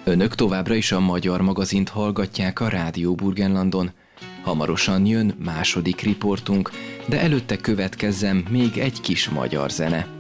Önök továbbra is a Magyar Magazint hallgatják a Rádió Burgenlandon. Hamarosan jön második riportunk, de előtte következzen még egy kis magyar zene.